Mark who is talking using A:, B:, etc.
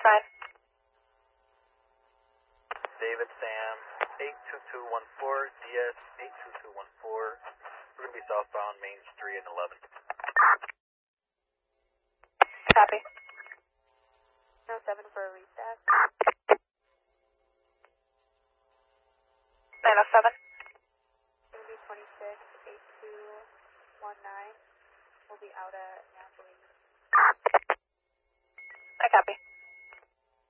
A: fine.
B: David Sam, 82214, DS 82214. We're going to be southbound Main Street and 11.
A: Copy.
C: 907 for a restack.
A: 907.
C: Going to be 268219. We'll be out at Napoli.
A: I copy.